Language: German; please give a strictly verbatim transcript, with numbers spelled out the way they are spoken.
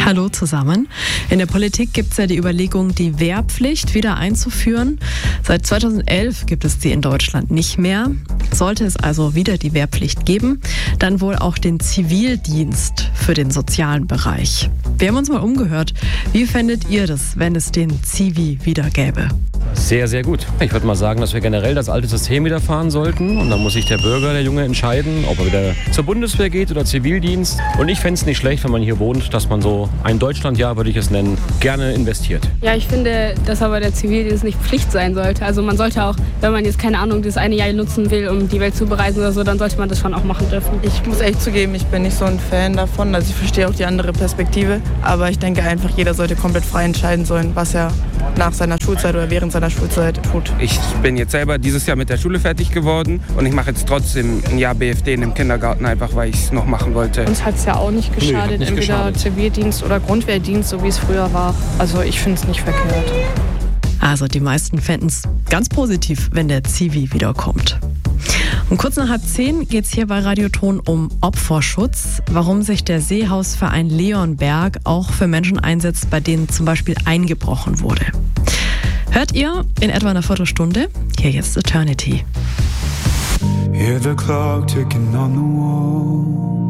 Hallo zusammen. In der Politik gibt es ja die Überlegung, die Wehrpflicht wieder einzuführen. Seit zweitausendelf gibt es die in Deutschland nicht mehr. Sollte es also wieder die Wehrpflicht geben, dann wohl auch den Zivildienst für den sozialen Bereich. Wir haben uns mal umgehört. Wie fändet ihr das, wenn es den Zivi wieder gäbe? Sehr, sehr gut. Ich würde mal sagen, dass wir generell das alte System wieder fahren sollten. Und dann muss sich der Bürger, der Junge, entscheiden, ob er wieder zur Bundeswehr geht oder Zivildienst. Und ich fände es nicht schlecht, wenn man hier wohnt, dass man so ein Deutschlandjahr, würde ich es nennen, gerne investiert. Ja, ich finde, dass aber der Zivildienst nicht Pflicht sein sollte. Also man sollte auch, wenn man jetzt, keine Ahnung, das eine Jahr nutzen will, um die Welt zu bereisen oder so, dann sollte man das schon auch machen dürfen. Ich muss echt zugeben, ich bin nicht so ein Fan davon. Also ich verstehe auch die andere Perspektive. Aber ich denke einfach, jeder sollte komplett frei entscheiden sollen, was er nach seiner Schulzeit oder während seiner Schulzeit tut. Ich bin jetzt selber dieses Jahr mit der Schule fertig geworden und ich mache jetzt trotzdem ein Jahr B F D in dem Kindergarten, einfach weil ich es noch machen wollte. Uns hat es ja auch nicht geschadet, nee, nicht entweder geschadet. Zivildienst oder Grundwehrdienst, so wie es früher war. Also ich finde es nicht verkehrt. Also die meisten fänden es ganz positiv, wenn der Zivi wiederkommt. Um kurz nach halb zehn geht es hier bei Radioton um Opferschutz, warum sich der Seehausverein Leonberg auch für Menschen einsetzt, bei denen zum Beispiel eingebrochen wurde. Hört ihr in etwa einer Viertelstunde? Hier jetzt Eternity. Hear the clock ticking on the wall.